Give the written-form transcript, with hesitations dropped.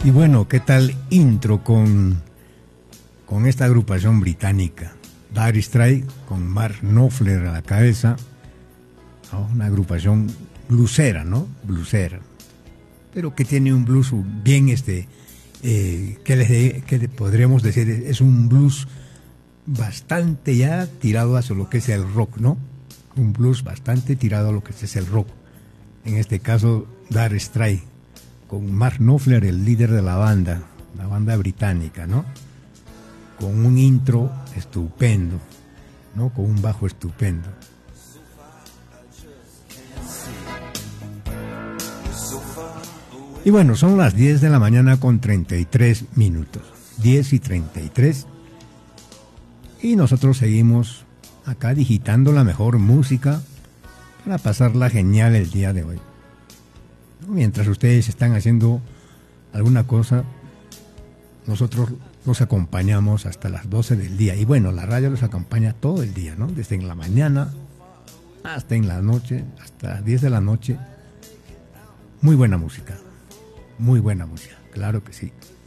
Y bueno, ¿qué tal intro con esta agrupación británica? Dire Straits con Mark Knopfler a la cabeza, ¿no? Una agrupación bluesera, ¿no? Bluesera, pero que tiene un blues bien que le podríamos decir, es un blues bastante ya tirado hacia lo que es el rock, ¿no? Un blues bastante tirado a lo que es el rock. En este caso, Dire Straits, con Mark Knopfler, el líder de la banda británica, ¿no? Con un intro estupendo, ¿no? Con un bajo estupendo. Y bueno, son las 10 de la mañana con 33 minutos. 10:33. Y nosotros seguimos acá digitando la mejor música para pasarla genial el día de hoy. Mientras ustedes están haciendo alguna cosa, nosotros los acompañamos hasta las 12 del día. Y bueno, la radio los acompaña todo el día, ¿no? Desde en la mañana hasta en la noche, hasta las 10 de la noche. Muy buena música, claro que sí.